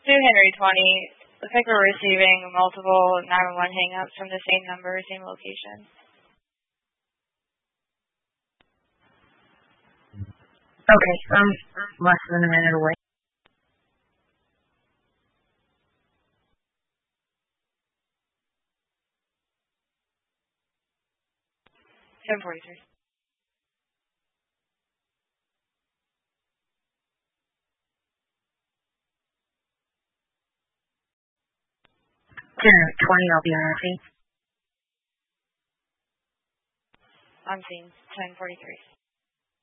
To Henry 20. Looks like we're receiving multiple 911 hang-ups from the same number, same location. Okay, I'm less than a minute away. Seven 43. Henry 20, I'll be on the scene. On scene, 1043.